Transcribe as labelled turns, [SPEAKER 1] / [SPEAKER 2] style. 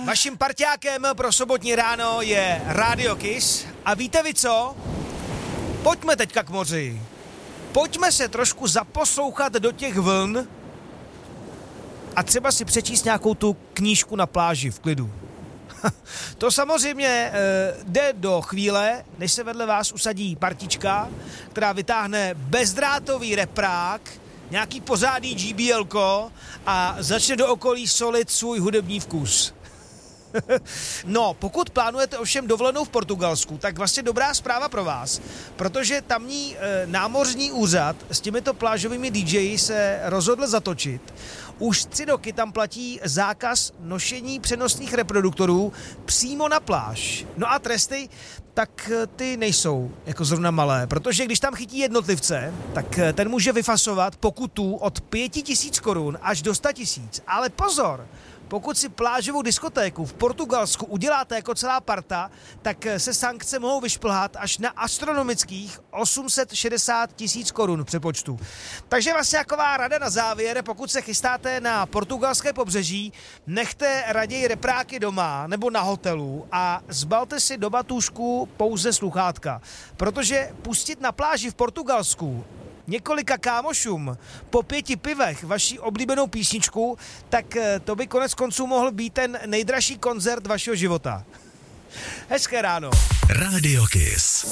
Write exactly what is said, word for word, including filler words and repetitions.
[SPEAKER 1] Vaším parťákem pro sobotní ráno je Radio Kiss. A víte vy co? Pojďme teďka k moři. Pojďme se trošku zaposlouchat do těch vln a třeba si přečíst nějakou tu knížku na pláži v klidu. To samozřejmě e, jde do chvíle, než se vedle vás usadí partička, která vytáhne bezdrátový reprák, nějaký pořádný G B L ko a začne do okolí solit svůj hudební vkus. No, pokud plánujete ovšem dovolenou v Portugalsku, tak vlastně dobrá zpráva pro vás, protože tamní e, námořní úřad s těmito plážovými D J se rozhodl zatočit. Už tři roky tam platí zákaz nošení přenosných reproduktorů přímo na pláž. No a tresty, tak ty nejsou jako zrovna malé, protože když tam chytí jednotlivce, tak ten může vyfasovat pokutu od pěti tisíc korun až do sta tisíc. Ale pozor! Pokud si plážovou diskotéku v Portugalsku uděláte jako celá parta, tak se sankce mohou vyšplhat až na astronomických osm set šedesát tisíc korun v přepočtu. Takže vlastně taková rada na závěr, pokud se chystáte na portugalské pobřeží, nechte raději repráky doma nebo na hotelu a zbalte si do batůžku pouze sluchátka, protože pustit na pláži v Portugalsku několika kámošům po pěti pivech vaši oblíbenou písničku, tak to by konec konců mohl být ten nejdražší koncert vašeho života. Hezké ráno.
[SPEAKER 2] Radio Kiss.